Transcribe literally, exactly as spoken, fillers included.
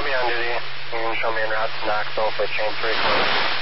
Copy on duty. You can show me en route to Knoxville for chain three.